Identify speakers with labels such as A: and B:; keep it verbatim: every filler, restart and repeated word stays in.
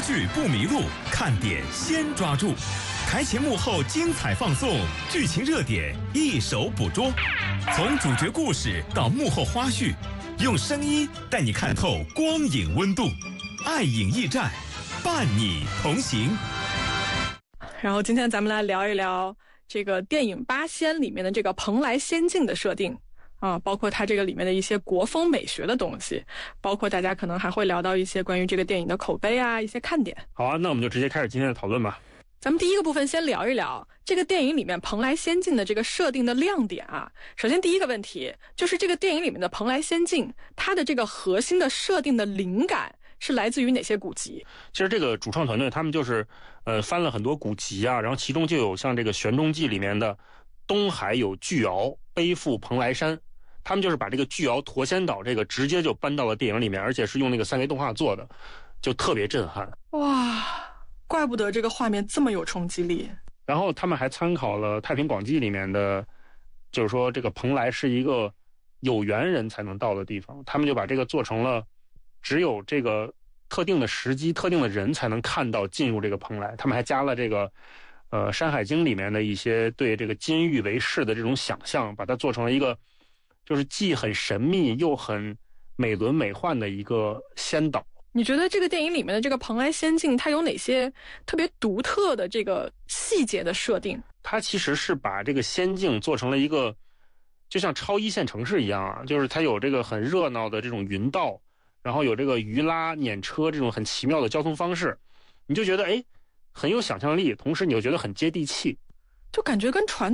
A: 剧不迷路，看点先抓住。台前幕后精彩放送，剧情热点一手捕捉。从主角故事到幕后花絮，用声音带你看透光影温度。爱影驿站，伴你同行。
B: 然后今天咱们来聊一聊这个电影《八仙》里面的这个蓬莱仙境的设定啊，包括它这个里面的一些国风美学的东西，包括大家可能还会聊到一些关于这个电影的口碑啊，一些看点。
C: 好啊，那我们就直接开始今天的讨论吧。
B: 咱们第一个部分先聊一聊这个电影里面蓬莱仙境的这个设定的亮点啊。首先第一个问题就是这个电影里面的蓬莱仙境，它的这个核心的设定的灵感是来自于哪些古籍？
C: 其实这个主创团队他们就是呃翻了很多古籍啊，然后其中就有像这个《玄中记》里面的东海有巨鳌背负蓬莱山，他们就是把这个巨鳌驼仙岛这个直接就搬到了电影里面，而且是用那个三维动画做的，就特别震撼。
B: 哇，怪不得这个画面这么有冲击力。
C: 然后他们还参考了《太平广记》里面的，就是说这个蓬莱是一个有缘人才能到的地方，他们就把这个做成了只有这个特定的时机、特定的人才能看到进入这个蓬莱。他们还加了这个呃《山海经》里面的一些对这个金玉为饰的这种想象，把它做成了一个就是既很神秘又很美轮美奂的一个仙岛。
B: 你觉得这个电影里面的这个蓬莱仙境它有哪些特别独特的这个细节的设定？
C: 它其实是把这个仙境做成了一个就像超一线城市一样啊，就是它有这个很热闹的这种云道，然后有这个鱼拉辇车这种很奇妙的交通方式，你就觉得哎很有想象力，同时你又觉得很接地气，
B: 就感觉跟传